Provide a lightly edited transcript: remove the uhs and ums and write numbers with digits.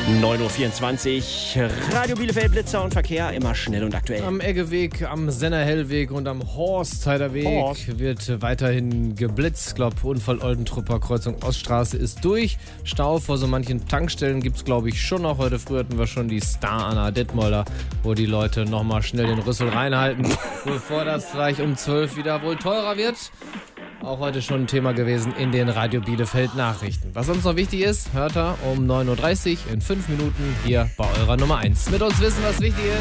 9.24 Uhr, Radio Bielefeld, Blitzer und Verkehr, immer schnell und aktuell. Am Eggeweg, am Sennerhellweg und am Horstheider Weg wird weiterhin geblitzt. Ich glaube, Unfall Oldentrupper, Kreuzung Oststraße ist durch. Stau vor so manchen Tankstellen gibt es, glaube ich, schon noch. Heute früh hatten wir schon die Star Anna Detmolder, wo die Leute nochmal schnell den Rüssel reinhalten, bevor das gleich um 12 wieder wohl teurer wird. Auch heute schon ein Thema gewesen in den Radio Bielefeld Nachrichten. Was uns noch wichtig ist, hört ihr um 9.30 Uhr in 5 Minuten hier bei eurer Nummer 1. Mit uns wissen, was wichtig ist.